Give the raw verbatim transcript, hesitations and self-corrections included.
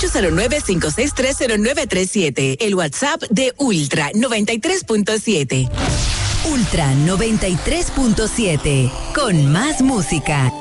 ocho cero nueve, cinco seis tres, cero nueve tres siete. El WhatsApp de Ultra noventa y tres punto siete. Ultra noventa y tres punto siete. Con más música